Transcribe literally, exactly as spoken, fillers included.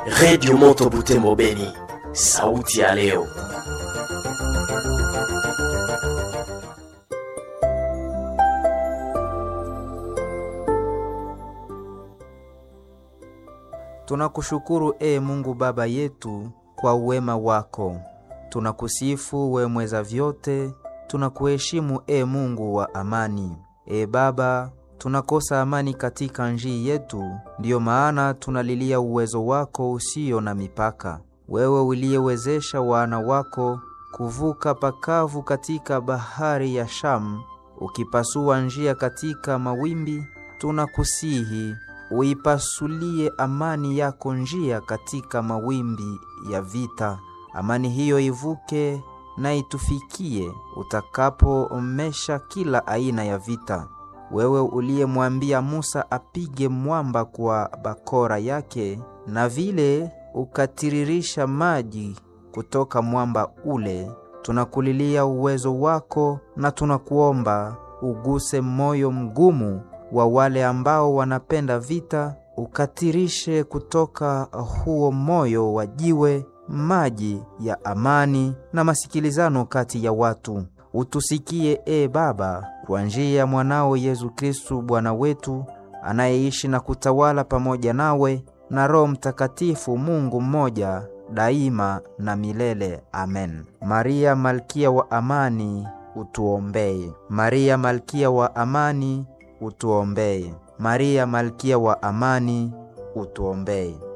Radio Moto Butembo Beni, sauti ya leo. Tunakushukuru e Mungu Baba yetu kwa uwema wako. Tunakusifu we mweza vyote, tunakuheshimu e Mungu wa amani. E Baba, tunakosa amani katika njii yetu, ndiyo maana tunalilia uwezo wako usio na mipaka. Wewe uliyewezesha wana wako kuvuka pakavu katika bahari ya Shamu, ukipasua njia katika mawimbi, tunakusihi uipasulie amani yako njia katika mawimbi ya vita. Amani hiyo ivuke na itufikie utakapoomesha kila aina ya vita. Wewe uliyemwambia Musa apige mwamba kwa bakora yake, na vile ukatiririsha maji kutoka mwamba ule, tunakulilia uwezo wako na tunakuomba uguse moyo mgumu wa wale ambao wanapenda vita, ukatirishe kutoka huo moyo wa jiwe maji ya amani na masikilizano kati ya watu. Utusikie e Baba, kwa njia ya mwanao Yesu Kristo Bwana wetu, anayeishi na kutawala pamoja nawe na Roho Mtakatifu Mungu mmoja daima na milele. Amen. Maria Malkia wa amani, utuombee. Maria Malkia wa amani, utuombee. Maria Malkia wa amani, utuombee.